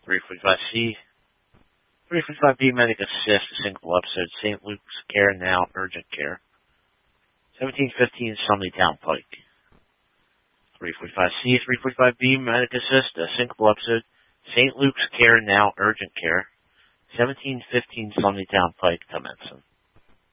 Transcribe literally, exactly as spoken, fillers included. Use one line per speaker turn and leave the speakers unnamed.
three forty-five C, three forty-five B, Medic Assist, a single episode, Saint Luke's Care Now, Urgent Care. seventeen fifteen, Sumley Town Pike. three forty-five C, three forty-five B, Medic Assist, a single episode, Saint Luke's Care Now, Urgent Care. seventeen fifteen, Sumley Town Pike, commencing.